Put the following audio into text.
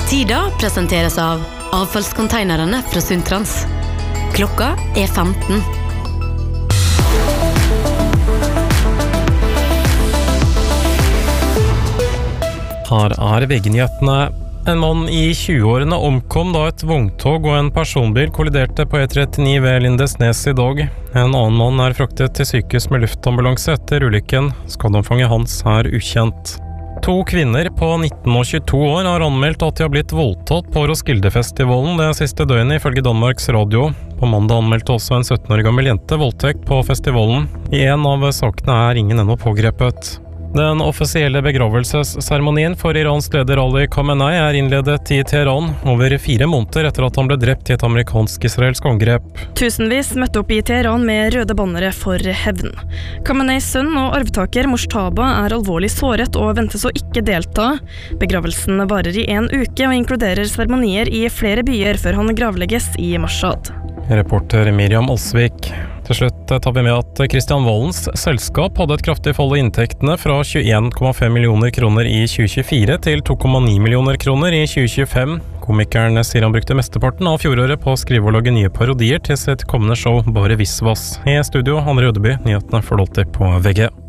Tida presenteres av avfallskonteinerne fra Sundtrans. Klokka 15. Her VG-nyhetene. En mann I 20-årene omkom da et vogntog og en personbil kolliderte på E39 ved Lindesnes I dag. En annen mann fraktet til sykehus med luftambulanse etter ulykken. Skadeomfanget hans ukjent. 2 kvinner på 19 og 22 år har anmeldt at de har blitt voldtatt på Roskildefestivalen det siste døgnet ifølge Danmarks Radio. På mandag anmeldte også en 17 år gammel jente voldtekt på festivalen. I en av sakene ingen ennå pågrepet. Den offisielle begravelsesseremonien for Irans leder Ali Khamenei innledet I Teheran over 4 måneder etter at han ble drept I et amerikansk-israelsk angrep. Tusenvis møtte opp I Teheran med røde bannere for hevn. Khameneis sønn og arvtaker Moshtaba alvorlig såret og ventes å ikke delta. Begravelsen varer I 1 uke og inkluderer seremonier I flere byer før han gravlegges I Mashhad. Reporter Miriam Alsvik. Til slutt tar vi med at Kristian Valens selskap hadde et kraftig fall I inntektene fra 21,5 millioner kroner I 2024 til 2,9 millioner kroner I 2025. Komikeren sier han brukte mesteparten av fjoråret på å skrive og lage nye parodier til sitt kommende show Bare Visvas. I studio, Anne Rødeby, nyhetene får du alltid på VG.